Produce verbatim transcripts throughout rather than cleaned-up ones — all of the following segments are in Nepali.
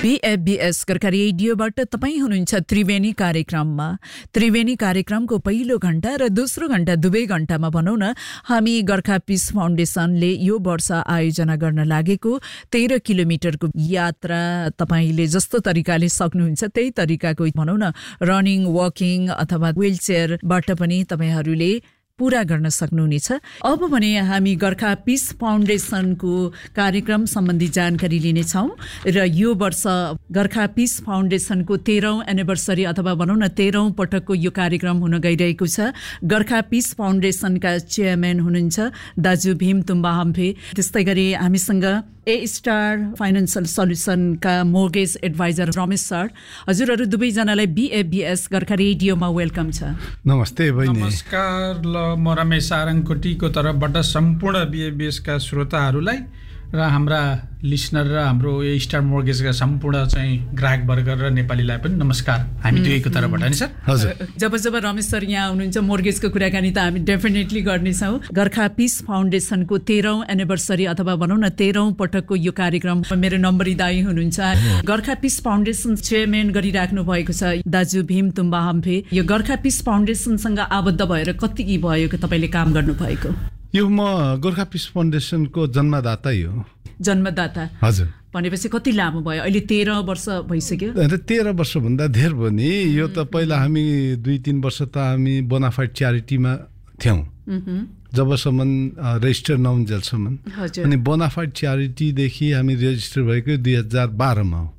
बीएफबीएस गोर्खा रेडियोबाट तपाईँ हुनुहुन्छ त्रिवेणी कार्यक्रममा। त्रिवेणी कार्यक्रमको पहिलो घण्टा र दोस्रो घण्टा दुवै घण्टामा भनौँ न, हामी गोर्खा पिस फाउन्डेसनले यो वर्ष आयोजना गर्न लागेको तेह्र किलोमिटरको यात्रा तपाईँले जस्तो तरिकाले सक्नुहुन्छ त्यही तरिकाको भनौँ न, रनिङ, वकिङ अथवा व्हील चेयरबाट पनि तपाईँहरूले पूरा गर्न सक्नुहुनेछ। अब भने हामी गोर्खा पिस फाउन्डेसनको कार्यक्रम सम्बन्धी जानकारी लिनेछौँ र यो वर्ष गोर्खा पिस फाउन्डेसनको तेह्रौं एनिभर्सरी अथवा भनौँ न तेह्रौं पटकको यो कार्यक्रम हुन गइरहेको छ। गोर्खा पिस फाउन्डेसनका चेयरम्यान हुनुहुन्छ दाजु भीम तुम्बा हम्फे। त्यस्तै गरी हामीसँग ए star financial सल्युसनका mortgage adviser Ramesh sir. हजुरहरू दुवैजनालाई बीएफबीएस गोर्खा रेडियोमा वेलकम छ। नमस्ते बहिनी। नमस्कार। ल म रमेश सारङकोटीको तर्फबाट सम्पूर्ण बीएफबीएसका श्रोताहरूलाई र हाम्रा लिसनर र हाम्रो ए स्टार मोर्गेजका सम्पूर्ण चाहिँ ग्राहक वर्ग र नेपालीलाई पनि नमस्कार हामी दुवैको तर्फबाट नि सर। हजुर, जब जब रमेश सर यहाँ हुनुहुन्छ मोर्गेजको कुराकानी त हामी डेफिनेटली गर्नेछौँ। गोर्खा पिस फाउन्डेसनको तेह्रौं एनिभर्सरी अथवा भनौँ न तेह्रौं पटकको यो कार्यक्रम मेरो नम्बरी दाई हुनुहुन्छ। गोर्खा पिस फाउन्डेसन चेयरम्यान गरिराख्नु भएको छ दाजु भीम तुम्बा हम्फे। यो गोर्खा पिस फाउन्डेसनसँग आबद्ध भएर कति भयो तपाईँले काम गर्नुभएको? यो म गोर्खा पिस फाउन्डेसनको जन्मदाता हो। जन्मदाता? हजुर। भनेपछि कति लामो भयो? अहिले तेह्र वर्ष भइसक्यो। तेह्र वर्षभन्दा धेर भयो नि। यो त पहिला हामी दुई तिन वर्ष त हामी बोनाफाइड च्यारिटीमा थियौँ जबसम्म रेजिस्टर नहुन्जेलसम्म। अनि बोनाफाइड च्यारिटीदेखि हामी रेजिस्टर भएको दुई हजार बाह्रमा हो।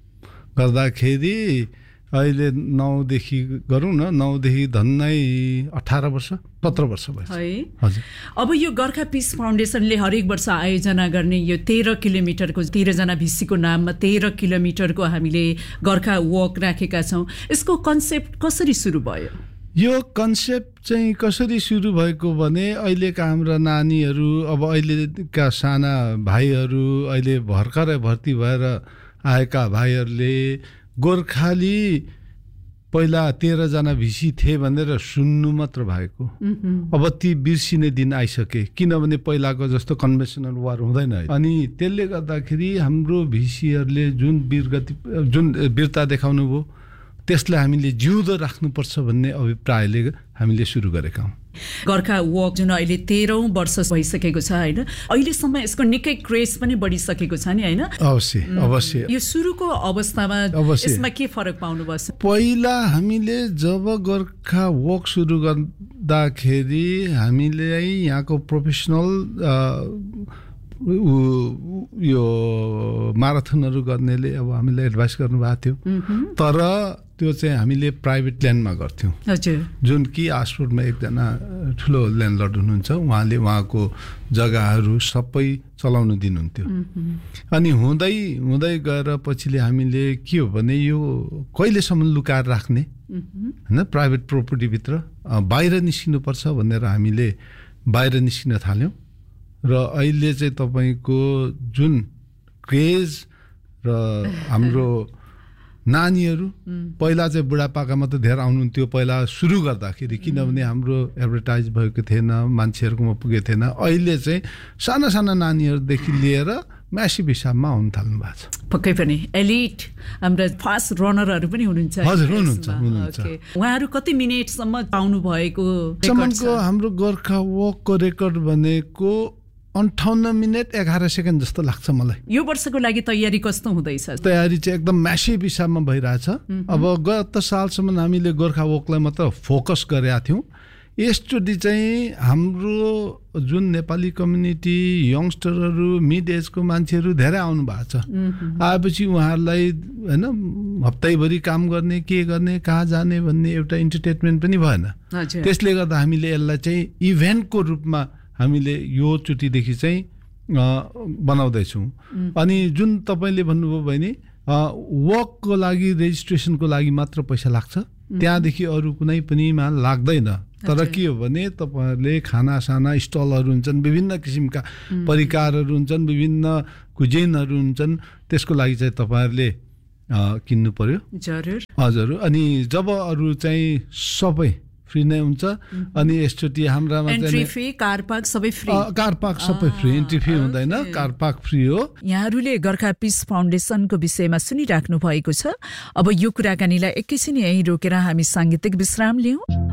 गर्दाखेरि अहिले नौदेखि गरौँ न, नौदेखि धन्नै अठार वर्ष सत्र वर्ष भयो है। हजुर। अब यो गोर्खा पिस फाउन्डेसनले हरेक वर्ष आयोजना गर्ने यो तेह्र किलोमिटरको तेह्रजना भिसीको नाममा तेह्र किलोमिटरको हामीले गोर्खा वक राखेका छौँ। यसको कन्सेप्ट कसरी सुरु भयो? यो कन्सेप्ट चाहिँ कसरी सुरु भएको भने अहिलेका हाम्रा नानीहरू, अब अहिलेका साना भाइहरू, अहिले भर्खरै भर्ती भएर आएका भाइहरूले गोर्खाली पहिला तेह्रजना भिसी थिए भनेर सुन्नु मात्र भएको। अब ती बिर्सिने दिन आइसके, किनभने पहिलाको जस्तो कन्भेन्सनल वार हुँदैन। अनि त्यसले गर्दाखेरि हाम्रो भिसीहरूले जुन वीरगति जुन वीरता देखाउनु भयो त्यसलाई हामीले जिउँदो राख्नुपर्छ भन्ने अभिप्रायले हामीले सुरु गरेका हौँ। गोर्खा वक जुन अहिले तेह्रौं वर्ष भइसकेको छ होइन, अहिलेसम्म यसको निकै क्रेज पनि बढिसकेको छ नि होइन? अवश्य अवश्य। यो सुरुको अवस्थामा यसमा के फरक पाउनुभयो? पहिला हामीले जब गोर्खा वक सुरु गर्दाखेरि हामीले यहाँको प्रोफेसनल यो माराथनहरू गर्नेले अब हामीलाई एडभाइस गर्नुभएको थियो, तर त्यो चाहिँ हामीले प्राइभेट ल्यान्डमा गर्थ्यौँ। हजुर। जुन कि आसपुरमा एकजना ठुलो ल्यान्डलर्ड हुनुहुन्छ, उहाँले उहाँको जग्गाहरू सबै चलाउनु दिनुहुन्थ्यो। अनि हुँदै हुँदै गएर पछिले हामीले के हो भने यो कहिलेसम्म लुकाएर राख्ने होइन, प्राइभेट प्रोपर्टीभित्र बाहिर निस्किनुपर्छ भनेर हामीले बाहिर निस्किन थाल्यौँ। र अहिले चाहिँ तपाईँको जुन क्रेज र हाम्रो नानीहरू, पहिला चाहिँ बुढापाका मात्रै धेरै आउनुहुन्थ्यो पहिला सुरु गर्दाखेरि, किनभने हाम्रो एडभर्टाइज भएको थिएन, मान्छेहरूकोमा पुगेको थिएन। अहिले चाहिँ साना साना नानीहरूदेखि लिएर म्यासिभ हिसाबमा आउनु थाल्नु भएको छ। पक्कै पनि एलिट हाम्रा फास्ट रनरहरू पनि हुनुहुन्छ। हजुर, हुनुहुन्छ हुनुहुन्छ। उहाँहरू कति मिनटसम्म पाउनु भएको? सम्मको हाम्रो गोर्खा वकको रेकर्ड भनेको अन्ठाउन्न मिनट एघार सेकेन्ड जस्तो लाग्छ मलाई। यो वर्षको लागि तयारी कस्तो हुँदैछ? तयारी चाहिँ एकदम म्यासिभ हिसाबमा भइरहेछ। अब गत सालसम्म हामीले गोर्खा वकलाई मात्र फोकस गरेका थियौँ। यसचोटि चाहिँ हाम्रो जुन नेपाली कम्युनिटी, यङ्स्टरहरू, मिड एजको मान्छेहरू धेरै आउनु भएको छ। आएपछि उहाँहरूलाई होइन हप्तैभरि काम गर्ने, के गर्ने, कहाँ जाने भन्ने एउटा इन्टरटेनमेन्ट पनि भएन। त्यसले गर्दा हामीले यसलाई चाहिँ इभेन्टको रूपमा हामीले यो चोटिदेखि चाहिँ बनाउँदैछौँ। अनि जुन तपाईँले भन्नुभयो भने वकको लागि रेजिस्ट्रेसनको लागि मात्र पैसा लाग्छ, त्यहाँदेखि अरू कुनै पनिमा लाग्दैन। तर के हो भने तपाईँहरूले खानासाना स्टलहरू हुन्छन्, विभिन्न किसिमका परिकारहरू हुन्छन्, विभिन्न कुजिनहरू हुन्छन्, त्यसको लागि चाहिँ तपाईँहरूले किन्नु पर्यो। जरुर। हजुर। अनि जब अरू चाहिँ सबै फ्री नै हुन्छ अनि यसचोटि हाम्रामा एन्ट्री फी कार पार्क सबै फ्री कार पार्क सबै फ्री एन्ट्री फी हुँदैन कार पार्क फ्री हो यहाँहरूले गोर्खा पीस फाउन्डेसनको विषयमा सुनिराख्नु भएको छ अब यो कुराकानीलाई एकैछिन यहीँ रोकेर हामी साङ्गीतिक विश्राम लियौं